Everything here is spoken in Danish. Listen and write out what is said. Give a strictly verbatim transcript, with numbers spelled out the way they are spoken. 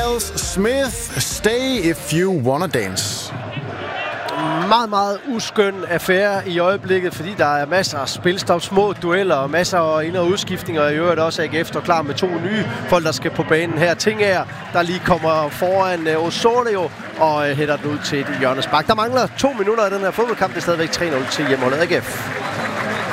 Miles Smith, Stay If You Wanna Dance. Meget, meget uskøn affære i øjeblikket, fordi der er masser af spilstop, små dueller og masser af ind- og udskiftninger. Og i øvrigt også A G F står klar med to nye folk, der skal på banen her. Tingager, der lige kommer foran uh, Osorio og uh, hætter den ud til et hjørnespark. Der mangler to minutter af den her fodboldkamp. Det er stadigvæk tre nul til hjemmeholdet A G F.